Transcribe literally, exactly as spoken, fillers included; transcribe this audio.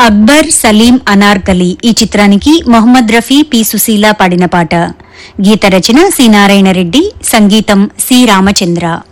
అక్బర్ సలీం అనార్కలి ఈ చిత్రానికి మొహమ్మద్ రఫీ పి సుశీల పాడిన పాట. గీత రచన సి నారాయణ రెడ్డి, సంగీతం సి రామచంద్ర.